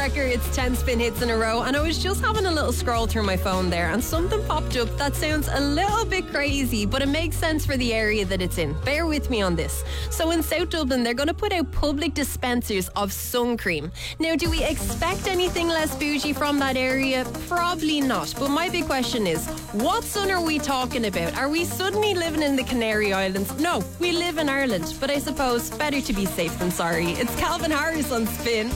Wrecker, it's 10 spin hits in a row, and I was just having a little scroll through my phone there, and something popped up that sounds a little bit crazy, but it makes sense for the area that it's in. Bear with me on this. So in South Dublin, they're going to put out public dispensers of sun cream. Now, do we expect anything less bougie from that area? Probably not. But my big question is, what sun are we talking about? Are we suddenly living in the Canary Islands? No, we live in Ireland, but I suppose better to be safe than sorry. It's Calvin Harris on Spin.